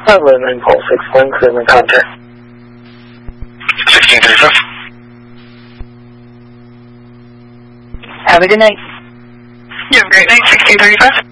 Lynn Impulse 61, clear my contact. 1635. Have a good night. You have a great night, 1635.